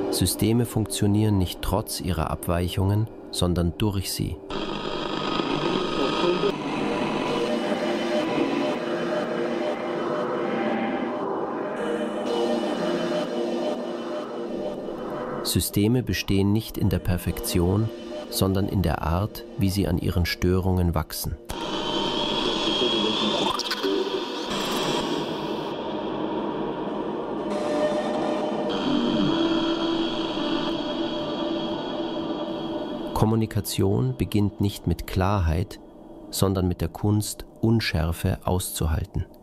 Systeme funktionieren nicht trotz ihrer Abweichungen, sondern durch sie. Systeme bestehen nicht in der Perfektion, sondern in der Art, wie sie an ihren Störungen wachsen. Kommunikation beginnt nicht mit Klarheit, sondern mit der Kunst, Unschärfe auszuhalten.